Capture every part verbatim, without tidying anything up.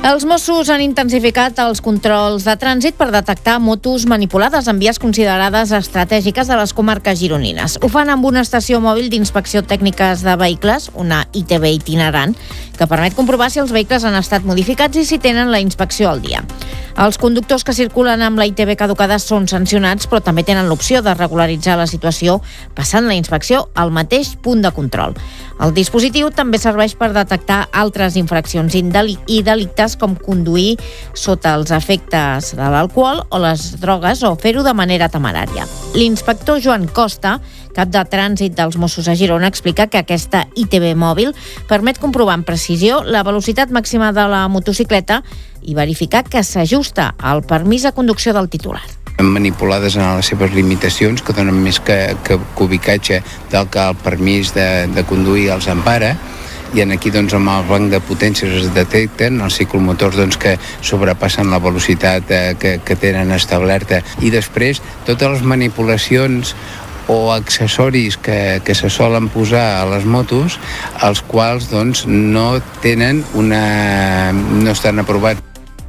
Els Mossos han intensificat els controls de trànsit per detectar motos manipulades en vies considerades estratègiques de les comarques gironines. Ho fan amb una estació mòbil d'inspecció tècniques de vehicles, una I T V itinerant, que permet comprovar si els vehicles han estat modificats i si tenen la inspecció al dia. Els conductors que circulen amb la I T V caducada són sancionats, però també tenen l'opció de regularitzar la situació passant la inspecció al mateix punt de control. El dispositiu també serveix per detectar altres infraccions i delictes com conduir sota els efectes de l'alcohol o les drogues o fer-ho de manera temerària. L'inspector Joan Costa, cap de trànsit dels Mossos a Girona, explica que aquesta I T V mòbil permet comprovar amb precisió la velocitat màxima de la motocicleta i verificar que s'ajusta al permís de conducció del titular. Manipulades en les seves limitacions, que donen més que, que, que ubicatge del que el permís de, de conduir els empara, i en aquí doncs, amb el banc de potències es detecten els ciclomotors doncs, que sobrepassen la velocitat eh, que, que tenen establerta, i després totes les manipulacions o accessoris que, que se solen posar a les motos, els quals doncs, no tenen una... no estan aprovats.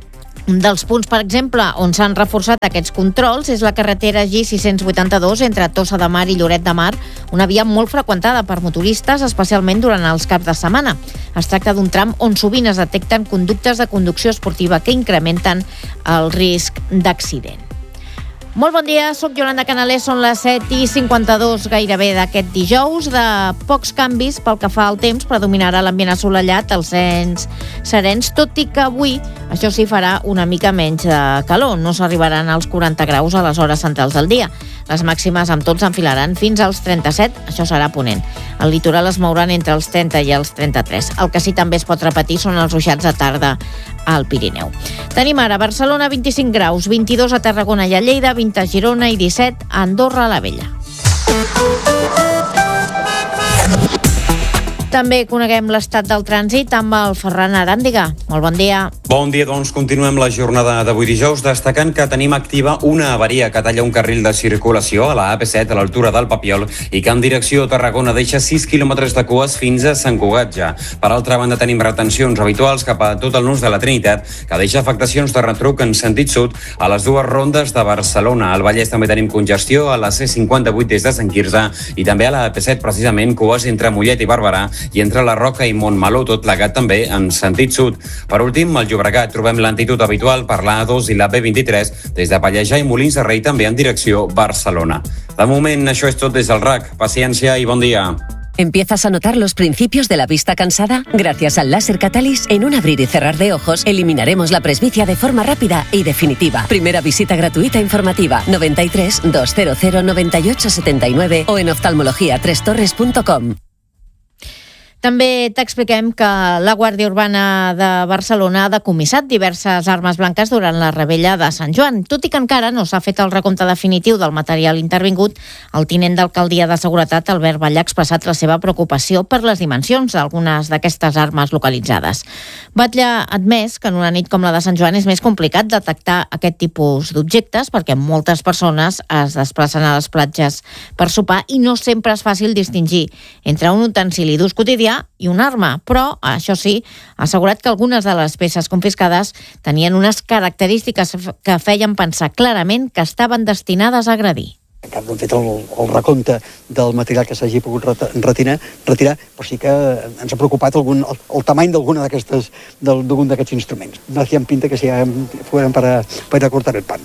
Un dels punts, per exemple, on s'han reforçat aquests controls és la carretera G sis cents vuitanta-dos entre Tossa de Mar i Lloret de Mar, una via molt freqüentada per motoristes, especialment durant els caps de setmana. Es tracta d'un tram on sovint es detecten conductes de conducció esportiva que incrementen el risc d'accident. Molt bon dia, soc Yolanda Canalés, són les set i cinquanta-dos gairebé d'aquest dijous. De pocs canvis pel que fa al temps, predominarà l'ambient assolellat, els vents serens, tot i que avui això sí farà una mica menys de calor. No s'arribaran als quaranta graus a les hores centrals del dia. Les màximes amb tots enfilaran fins als trenta-set, això serà ponent. Al litoral es mouran entre els trenta i els trenta-tres. El que sí també es pot repetir són els ruixats de tarda al Pirineu. Tenim ara a Barcelona vint-i-cinc graus, vint-i-dos a Tarragona i a Lleida, vint a Girona i disset a Andorra la Vella. També coneguem l'estat del trànsit amb el Ferran Aràndiga. Molt bon dia. Bon dia, doncs continuem la jornada d'avui dijous destacant que tenim activa una avaria que talla un carril de circulació a la A P set a l'altura del Papiol i que en direcció a Tarragona deixa sis quilòmetres de cues fins a Sant Cugat ja. Per altra banda tenim retencions habituals cap a tot el nus de la Trinitat que deixa afectacions de retruc en sentit sud a les dues rondes de Barcelona. Al Vallès també tenim congestió a la C cinquanta-vuit des de Sant Quirze i també a la A P set precisament cues entre Mollet i Barberà i entre la Roca i Montmeló, tot plegat també en sentit sud. Per últim, al Llobregat trobem l'antitud habitual per la A dos i la B vint-i-tres des de Pallejà i Molins de Rei també en direcció Barcelona. De moment, això és tot des del R A C. Paciència i bon dia. ¿Empiezas a notar los principios de la vista cansada? Gracias al láser Catalyst, en un abrir y cerrar de ojos, eliminaremos la presbicia de forma rápida y definitiva. Primera visita gratuita informativa, noventa y tres, doscientos noventa y ocho setenta y nueve o en oftalmología tres torres punto com. També t'expliquem que la Guàrdia Urbana de Barcelona ha decomissat diverses armes blanques durant la rebella de Sant Joan. Tot i que encara no s'ha fet el recompte definitiu del material intervingut, el tinent d'alcaldia de Seguretat, Albert Vall, ha expressat la seva preocupació per les dimensions d'algunes d'aquestes armes localitzades. Batlle ha admès que en una nit com la de Sant Joan és més complicat detectar aquest tipus d'objectes perquè moltes persones es desplacen a les platges per sopar i no sempre és fàcil distingir entre un utensili d'ús quotidià i una arma, però, això sí, ha assegurat que algunes de les peces confiscades tenien unes característiques que feien pensar clarament que estaven destinades a agredir. Encara no hem fet el, el recompte del material que s'hagi pogut retirar, retirar, però sí que ens ha preocupat algun, el, el tamany d'alguna d'aquestes d'algun d'aquests instruments. No hacían pinta que sea, fueran para, para cortar el pan.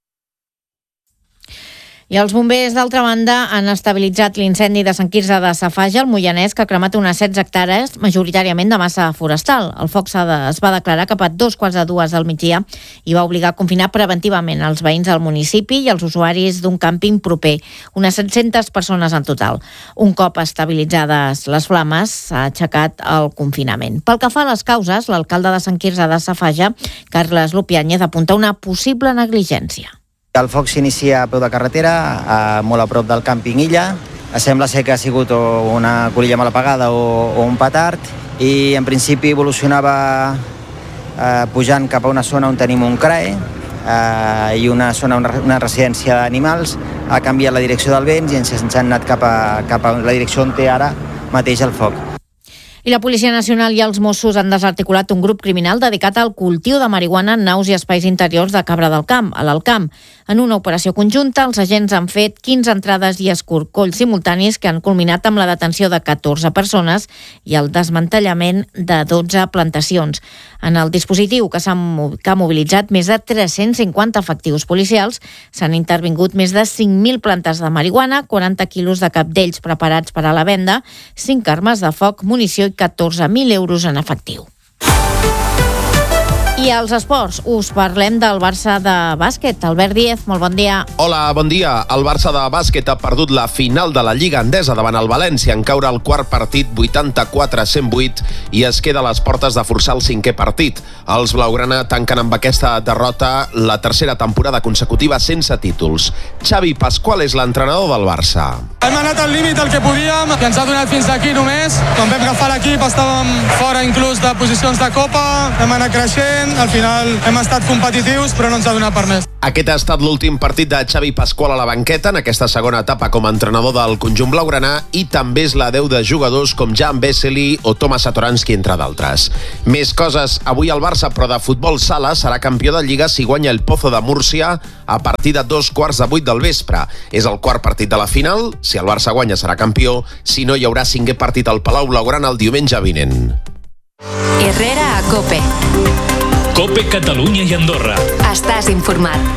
I els bombers, d'altra banda, han estabilitzat l'incendi de Sant Quirze de Safaja, al Moianès, que ha cremat unes setze hectàrees, majoritàriament de massa forestal. El foc es va declarar cap a dos quarts de dues del migdia i va obligar a confinar preventivament els veïns del municipi i els usuaris d'un càmping proper, unes set-centes persones en total. Un cop estabilitzades les flames, s'ha aixecat el confinament. Pel que fa a les causes, l'alcalde de Sant Quirze de Safaja, Carles Lupiáñez, apunta una possible negligència. El foc s'inicia a peu de carretera, a, molt a prop del càmping Illa. Sembla ser que ha sigut una colilla mal apagada o, o un petard i en principi evolucionava eh, pujant cap a una zona on tenim un C R A E eh, i una zona, una, una residència d'animals. Ha canviat la direcció del vent i ens, ens han anat cap a, cap a la direcció on té ara mateix el foc. I la Policia Nacional i els Mossos han desarticulat un grup criminal dedicat al cultiu de marihuana en naus i espais interiors de Cabra del Camp, a l'Alcamp. En una operació conjunta, els agents han fet quinze entrades i escorcolls simultanis que han culminat amb la detenció de catorze persones i el desmantellament de dotze plantacions. En el dispositiu, que s'ha que ha mobilitzat més de tres-cents cinquanta efectius policials, s'han intervingut més de cinc mil plantes de marihuana, quaranta quilos de cabdells preparats per a la venda, cinc armes de foc, munició i catorze mil euros en efectiu. I als esports, us parlem del Barça de bàsquet. Albert Díez, molt bon dia. Hola, bon dia. El Barça de bàsquet ha perdut la final de la Lliga Endesa davant el València en caure al quart partit vuitanta-quatre a cent vuit i es queda a les portes de forçar el cinquè partit. Els blaugrana tanquen amb aquesta derrota la tercera temporada consecutiva sense títols. Xavi Pascual és l'entrenador del Barça. Hem anat al límit del que podíem, que ens ha donat fins aquí només. Quan vam agafar l'equip estàvem fora inclús de posicions de Copa, hem anat creixent, al final hem estat competitius però no ens ha donat per més. Aquest ha estat l'últim partit de Xavi Pascual a la banqueta en aquesta segona etapa com a entrenador del conjunt blaugrana i també és l'adeu de jugadors com Jan Vesely o Tomas Satoranski, entre d'altres. Més coses, avui el Barça, però de futbol sala, serà campió de Lliga si guanya el Pozo de Múrcia a partir de dos quarts de vuit del vespre. És el quart partit de la final, si el Barça guanya serà campió, si no hi haurà cinquè partit al Palau Blaugrana el diumenge vinent. Herrera a COPE. COPE Catalunya i Andorra. Estàs informat.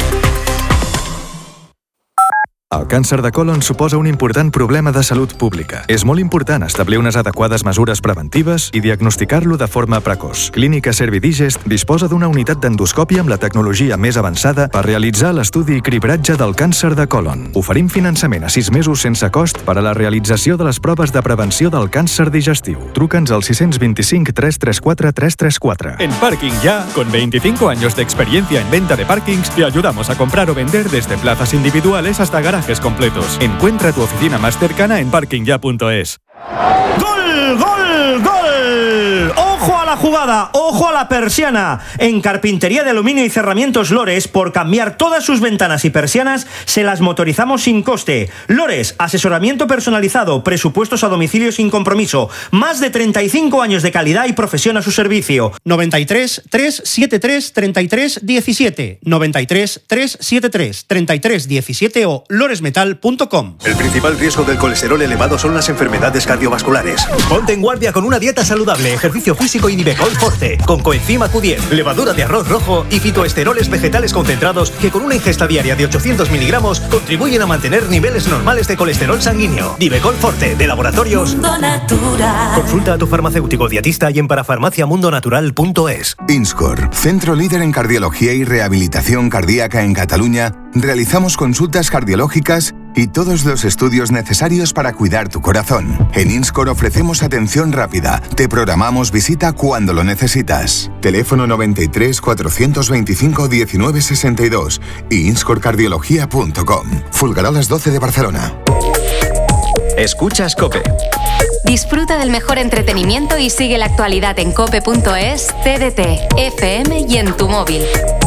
El càncer de còlon suposa un important problema de salut pública. És molt important establir unes adequades mesures preventives i diagnosticar-lo de forma precoç. Clínica Servidigest disposa d'una unitat d'endoscòpia amb la tecnologia més avançada per realitzar l'estudi i cribratge del càncer de còlon. Oferim finançament a sis mesos sense cost per a la realització de les proves de prevenció del càncer digestiu. Truca'ns al sis dos cinc, tres tres quatre, tres tres quatre. En Parking Ya, con veinticinco años de experiencia en venta de parkings, te ayudamos a comprar o vender desde plazas individuales hasta garajes completos. Encuentra tu oficina más cercana en parking ya punto es. ¡Gol! ¡Gol! ¡Gol! ¡Ojo a la jugada! ¡Ojo a la persiana! En Carpintería de Aluminio y Cerramientos Lores, por cambiar todas sus ventanas y persianas, se las motorizamos sin coste. Lores, asesoramiento personalizado, presupuestos a domicilio sin compromiso. Más de treinta y cinco años de calidad y profesión a su servicio. noventa y tres, trescientos setenta y tres, treinta y tres diecisiete. noventa y tres, trescientos setenta y tres, treinta y tres diecisiete o loresmetal punto com. El principal riesgo del colesterol elevado son las enfermedades cardiovasculares. Ponte en guardia con una dieta saludable, ejercicio físico y Nivecol Forte, con coenzima Q diez, levadura de arroz rojo y fitoesteroles vegetales concentrados que con una ingesta diaria de ochocientos miligramos contribuyen a mantener niveles normales de colesterol sanguíneo. Nivecol Forte, de Laboratorios Mundo Natural. Consulta a tu farmacéutico dietista y en parafarmacia mundo natural punto es. INSCOR, centro líder en cardiología y rehabilitación cardíaca en Cataluña, realizamos consultas cardiológicas y todos los estudios necesarios para cuidar tu corazón. En INSCOR ofrecemos atención rápida. Te programamos visita cuando lo necesitas. Teléfono noventa y tres, cuatrocientos veinticinco, diecinueve sesenta y dos y inscor cardiología punto com. Fulgarolas doce de Barcelona. Escuchas COPE. Disfruta del mejor entretenimiento y sigue la actualidad en cope punto es, T D T, F M y en tu móvil.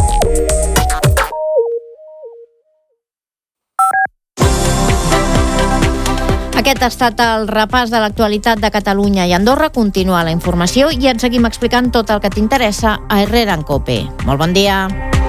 Aquest ha estat el repàs de l'actualitat de Catalunya i Andorra. Continua la informació i et seguim explicant tot el que t'interessa a Herrera en COPE. Molt bon dia.